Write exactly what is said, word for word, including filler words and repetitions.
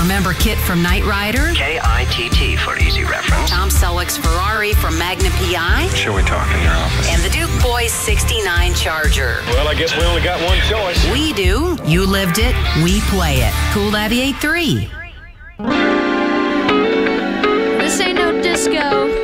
Remember Kit from Knight Rider? K I T T for easy reference. Tom Selleck's Ferrari from Magnum P I? Sure we talk in your office. And the Duke Boys sixty-nine Charger. Well, I guess we only got one choice. We do. You lived it. We play it. Cool Aviate three. This ain't no disco.